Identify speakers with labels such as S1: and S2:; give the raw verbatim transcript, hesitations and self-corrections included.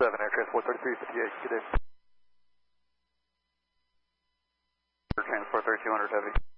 S1: seven, Air Transport thirty-three fifty-eight, good day. Air Transport thirty-two hundred Heavy.